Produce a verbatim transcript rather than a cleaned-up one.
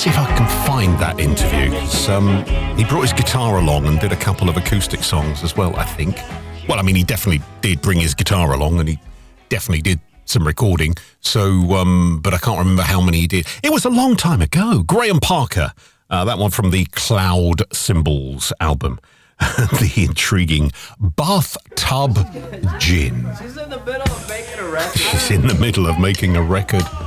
see if I can find that interview. Um, he brought his guitar along and did a couple of acoustic songs as well, I think. Well, I mean, he definitely did bring his guitar along, and he definitely did some recording. So, um, but I can't remember how many he did. It was a long time ago. Graham Parker, uh, that one from the Cloud Symbols album. The intriguing Bathtub Gin. She's in the middle of making a record. She's in the middle of making a record.